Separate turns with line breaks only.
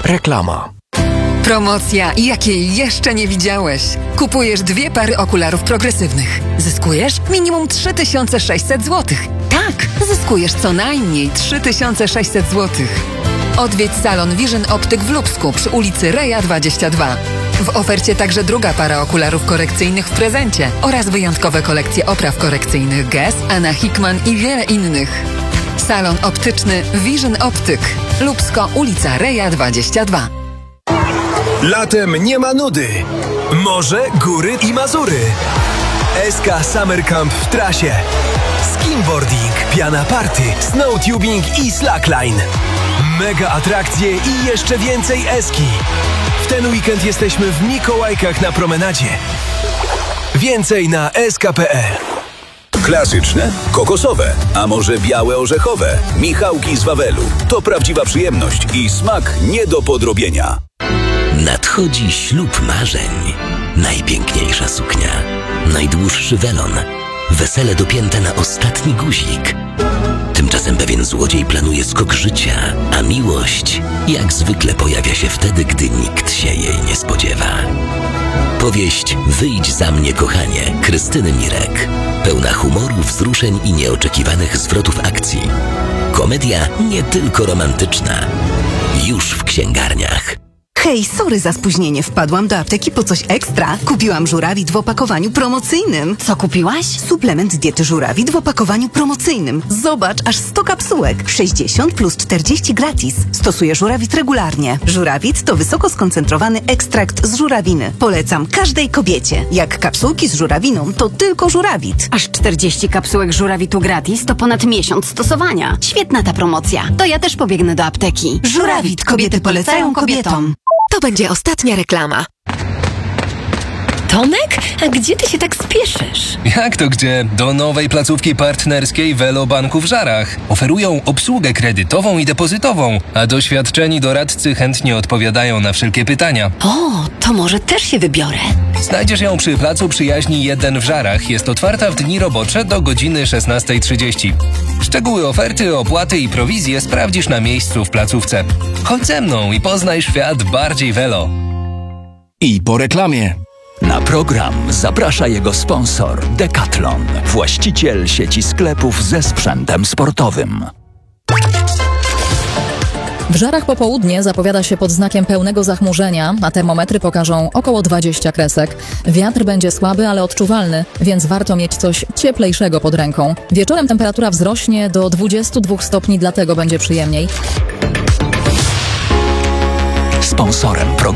Reklama.
Promocja, jakiej jeszcze nie widziałeś. Kupujesz 2 pary okularów progresywnych. Zyskujesz minimum 3600 zł. Tak, zyskujesz co najmniej 3600 zł. Odwiedź salon Vision Optyk w Lubsku przy ulicy Reja 22. W ofercie także druga para okularów korekcyjnych w prezencie oraz wyjątkowe kolekcje opraw korekcyjnych Guess, Anna Hickman i wiele innych. Salon optyczny Vision Optyk. Lubsko, ulica Reja 22.
Latem nie ma nudy. Morze, góry i Mazury. SK Summer Camp w trasie. Skimboarding, piana party, snowtubing i slackline. Mega atrakcje i jeszcze więcej eski. W ten weekend jesteśmy w Mikołajkach na promenadzie. Więcej na sk.pl.
Klasyczne, kokosowe, a może białe orzechowe. Michałki z Wawelu. To prawdziwa przyjemność i smak nie do podrobienia.
Nadchodzi ślub marzeń. Najpiękniejsza suknia. Najdłuższy welon. Wesele dopięte na ostatni guzik. Tymczasem pewien złodziej planuje skok życia, a miłość jak zwykle pojawia się wtedy, gdy nikt się jej nie spodziewa. Powieść Wyjdź za mnie, kochanie, Krystyny Mirek. Pełna humoru, wzruszeń i nieoczekiwanych zwrotów akcji. Komedia nie tylko romantyczna. Już w księgarniach.
Hej, sorry za spóźnienie. Wpadłam do apteki po coś ekstra. Kupiłam żurawit w opakowaniu promocyjnym.
Co kupiłaś?
Suplement diety żurawit w opakowaniu promocyjnym. Zobacz, aż 100 kapsułek. 60 plus 40 gratis. Stosuję żurawit regularnie. Żurawit to wysoko skoncentrowany ekstrakt z żurawiny. Polecam każdej kobiecie. Jak kapsułki z żurawiną, to tylko żurawit.
Aż 40 kapsułek żurawitu gratis to ponad miesiąc stosowania. Świetna ta promocja. To ja też pobiegnę do apteki.
Żurawit. Kobiety polecają kobietom.
To będzie ostatnia reklama.
Tomek? A gdzie ty się tak spieszysz?
Jak to gdzie? Do nowej placówki partnerskiej Velo Banku w Żarach. Oferują obsługę kredytową i depozytową, a doświadczeni doradcy chętnie odpowiadają na wszelkie pytania.
O, to może też się wybiorę.
Znajdziesz ją przy Placu Przyjaźni 1 w Żarach. Jest otwarta w dni robocze do godziny 16:30. Szczegóły oferty, opłaty i prowizje sprawdzisz na miejscu w placówce. Chodź ze mną i poznaj świat bardziej Velo.
I po reklamie.
Na program zaprasza jego sponsor Decathlon, właściciel sieci sklepów ze sprzętem sportowym.
W Żarach popołudnie zapowiada się pod znakiem pełnego zachmurzenia, a termometry pokażą około 20 kresek. Wiatr będzie słaby, ale odczuwalny, więc warto mieć coś cieplejszego pod ręką. Wieczorem temperatura wzrośnie do 22 stopni, dlatego będzie przyjemniej.
Sponsorem programu